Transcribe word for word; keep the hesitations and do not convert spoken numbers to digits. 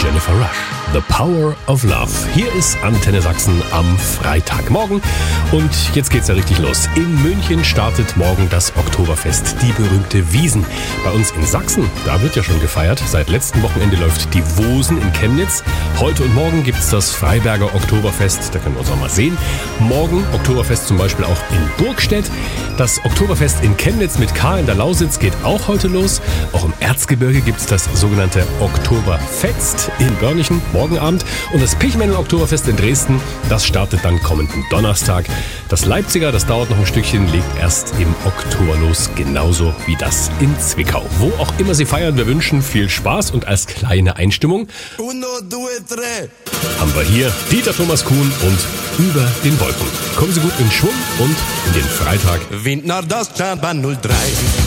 Jennifer Rush. The Power of Love. Hier ist Antenne Sachsen am Freitagmorgen. Und jetzt geht's ja richtig los. In München startet morgen das Oktoberfest, die berühmte Wiesn. Bei uns in Sachsen, da wird ja schon gefeiert. Seit letztem Wochenende läuft die Wosen in Chemnitz. Heute und morgen gibt's das Freiberger Oktoberfest. Da können wir uns auch mal sehen. Morgen Oktoberfest zum Beispiel auch in Burgstedt. Das Oktoberfest in Chemnitz mit K in der Lausitz geht auch heute los. Auch im Erzgebirge gibt's das sogenannte Oktoberfest in Börnichen morgen Abend. Und das Pichmänner-Oktoberfest in Dresden, das startet dann kommenden Donnerstag. Das Leipziger, das dauert noch ein Stückchen, legt erst im Oktober los, genauso wie das in Zwickau. Wo auch immer Sie feiern, wir wünschen viel Spaß und als kleine Einstimmung Uno, due, tre. haben wir hier Dieter Thomas Kuhn und Über den Wolken. Kommen Sie gut in Schwung und in den Freitag. Wind Nordoststadtbahn null drei.